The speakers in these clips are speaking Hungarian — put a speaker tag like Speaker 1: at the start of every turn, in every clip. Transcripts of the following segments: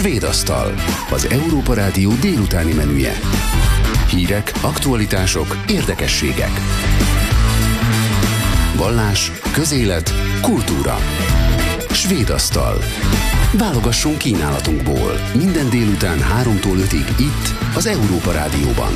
Speaker 1: Svédasztal, az Európa Rádió délutáni menüje. Hírek, aktualitások, érdekességek. Vallás, közélet, kultúra. Svédasztal. Válogassunk kínálatunkból. Minden délután 3-tól 5-ig itt, az Európa Rádióban.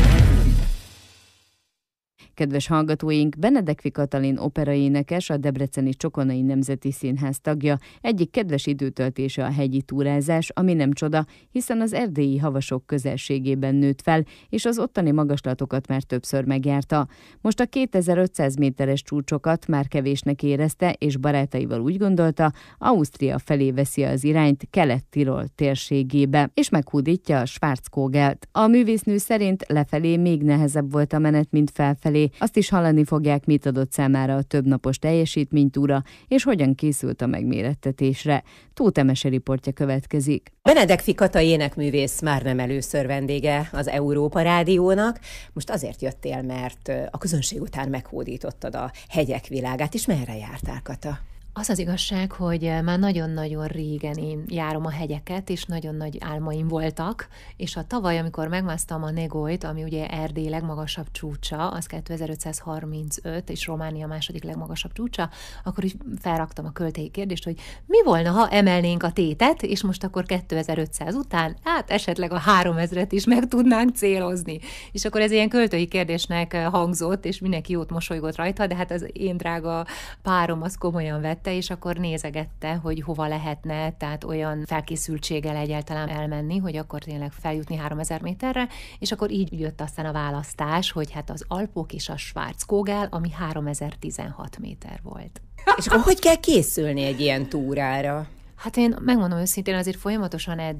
Speaker 2: Kedves hallgatóink, Benedekfi Katalin operaénekes, a Debreceni Csokonai Nemzeti Színház tagja, egyik kedves időtöltése a hegyi túrázás, ami nem csoda, hiszen az erdélyi havasok közelségében nőtt fel, és az ottani magaslatokat már többször megjárta. Most a 2500 méteres csúcsokat már kevésnek érezte, és barátaival úgy gondolta, Ausztria felé veszi az irányt Kelet-Tirol térségébe, és meghódítja a Schwarzkogelt. A művésznő szerint lefelé még nehezebb volt a menet, mint felfelé. Azt is hallani fogják, mit adott számára a többnapos teljesítménytúra, és hogyan készült a megmérettetésre. Tóth Emese riportja következik.
Speaker 3: Benedekfi Kata énekművész már nem először vendége az Európa Rádiónak. Most azért jöttél, mert a közönség után meghódítottad a hegyek világát, és merre jártál, Kata?
Speaker 4: Az az igazság, hogy már nagyon-nagyon régen én járom a hegyeket, és nagyon nagy álmaim voltak, és a tavaly, amikor megmásztam a Negolyt, ami ugye Erdély legmagasabb csúcsa, az 2535, és Románia második legmagasabb csúcsa, akkor így felraktam a költői kérdést, hogy mi volna, ha emelnénk a tétet, és most akkor 2500 után, hát esetleg a 3000-et is meg tudnánk célozni. És akkor ez ilyen költői kérdésnek hangzott, és mindenki jót mosolygott rajta, de hát az én drága párom az komolyan vette, és akkor nézegette, hogy hova lehetne, tehát olyan felkészültséggel egyáltalán elmenni, hogy akkor tényleg feljutni 3000 méterre, és akkor így jött aztán a választás, hogy hát az Alpok és a Schwarzkogel, ami 3016 méter volt.
Speaker 3: És akkor hogy kell készülni egy ilyen túrára?
Speaker 4: Hát én megmondom őszintén, azért folyamatosan